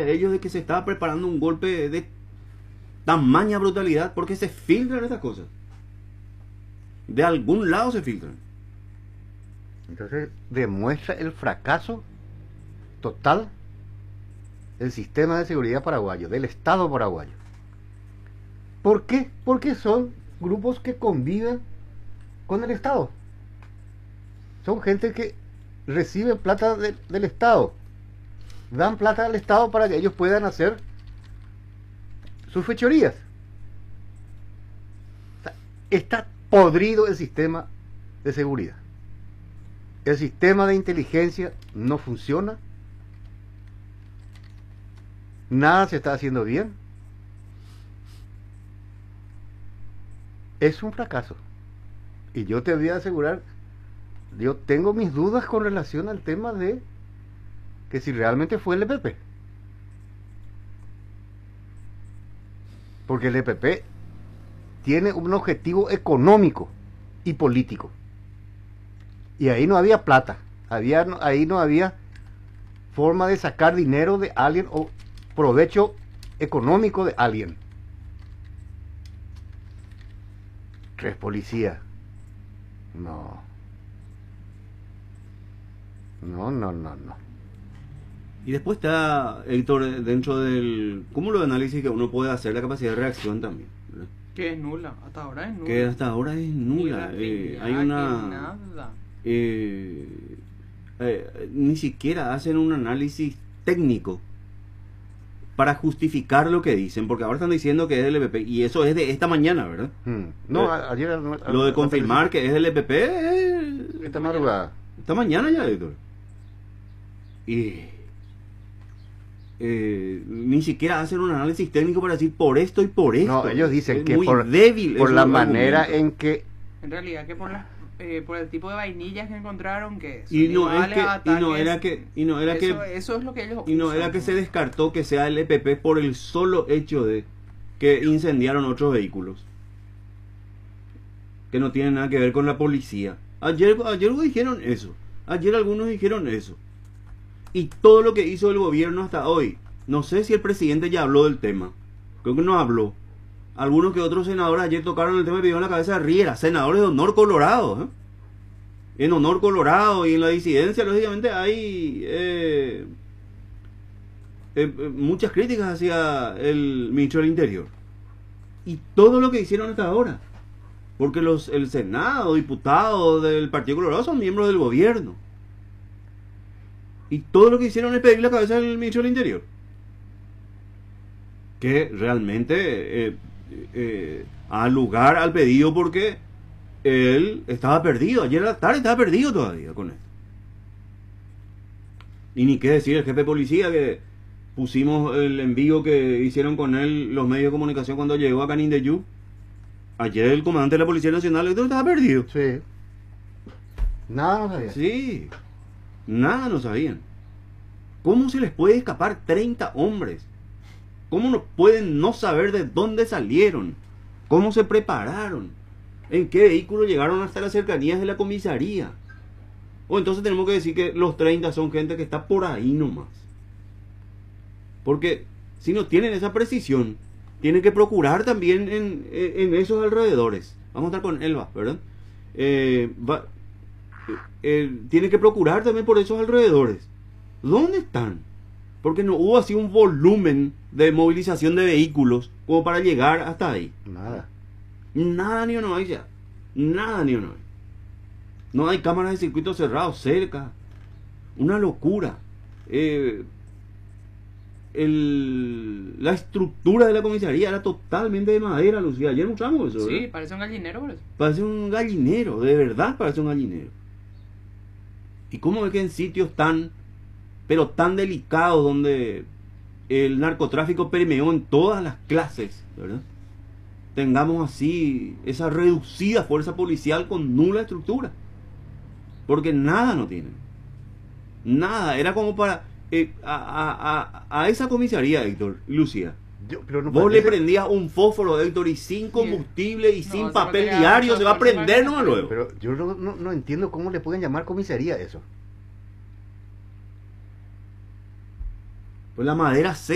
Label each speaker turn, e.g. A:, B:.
A: de ellos de que se estaba preparando un golpe de tamaña brutalidad, porque se filtran estas cosas. De algún lado se filtran.
B: Entonces demuestra el fracaso total del sistema de seguridad paraguayo, del Estado paraguayo. ¿Por qué? Porque son grupos que conviven con el Estado. Son gente que recibe plata del Estado. Dan plata al Estado para que ellos puedan hacer sus fechorías. O sea, está podrido el sistema de seguridad. El sistema de inteligencia no funciona. Nada se está haciendo bien. Es un fracaso. Y yo te voy a asegurar, yo tengo mis dudas con relación al tema de que si realmente fue el EPP. Porque el EPP tiene un objetivo económico y político. Y ahí no había plata. Ahí no había forma de sacar dinero de alguien o provecho económico de alguien. 3 policías. No. No.
A: Y después está, Héctor, dentro del cúmulo de análisis que uno puede hacer, la capacidad de reacción también, ¿verdad?
C: Que es nula, hasta ahora es nula.
A: Que hasta ahora es nula. Hay una... ni siquiera hacen un análisis técnico para justificar lo que dicen, porque ahora están diciendo que es del EPP, y eso es de esta mañana, ¿verdad?
B: No, ayer...
A: Lo de confirmar que es del EPP
B: esta madrugada.
A: Esta mañana ya, Héctor. Y... ni siquiera hacen un análisis técnico para decir por esto y por esto.
B: No, ellos dicen
A: es
B: que
A: muy débil
B: por la manera en que...
C: En realidad que por el tipo de vainillas que encontraron, que
A: y no es que
C: ataques,
A: y no era que
C: eso es lo que ellos
A: y no
C: usan,
A: era que se descartó que sea el EPP por el solo hecho de que incendiaron otros vehículos que no tienen nada que ver con la policía. Ayer dijeron eso. Ayer algunos dijeron eso. Y todo lo que hizo el gobierno hasta hoy, no sé si el presidente ya habló del tema. Creo que no habló. Algunos que otros senadores ayer tocaron el tema y pidieron la cabeza de Riera, senadores de honor colorado, ¿eh? En honor colorado y en la disidencia, lógicamente, hay muchas críticas hacia el ministro del Interior. Y todo lo que hicieron hasta ahora. Porque el Senado, diputados del Partido Colorado son miembros del gobierno. Y todo lo que hicieron es pedir la cabeza del ministro del Interior. Que realmente a lugar al pedido porque él estaba perdido. Ayer a la tarde estaba perdido todavía con esto. Y ni qué decir el jefe de policía, que pusimos el envío que hicieron con él los medios de comunicación cuando llegó a Canindeyú. Ayer el comandante de la Policía Nacional estaba perdido.
B: Sí. Nada no sabía.
A: Sí. Nada no sabían. ¿Cómo se les puede escapar 30 hombres? ¿Cómo no pueden no saber de dónde salieron? ¿Cómo se prepararon? ¿En qué vehículo llegaron hasta las cercanías de la comisaría? O entonces tenemos que decir que los 30 son gente que está por ahí nomás. Porque si no tienen esa precisión, tienen que procurar también en esos alrededores. Vamos a estar con Elba, ¿verdad? Tiene que procurar también por esos alrededores. ¿Dónde están? Porque no hubo así un volumen de movilización de vehículos como para llegar hasta ahí. Nada ni uno hay ya. Nada ni uno hay. No hay cámaras de circuito cerrado cerca. Una locura. La estructura de la comisaría era totalmente de madera, Lucía. Ayer mostramos eso, ¿verdad?
C: Sí, parece un gallinero por eso.
A: Parece un gallinero, de verdad parece un gallinero. ¿Y cómo es que en sitios pero tan delicados, donde el narcotráfico permeó en todas las clases, ¿verdad?, tengamos así esa reducida fuerza policial con nula estructura? Porque nada no tienen. Nada. Era como para... a esa comisaría, Héctor, Lucía, vos le prendías un fósforo, Héctor, y sin combustible y sin papel diario se va a prender nomás luego.
B: Pero yo no entiendo cómo le pueden llamar comisaría a eso.
A: Pues la madera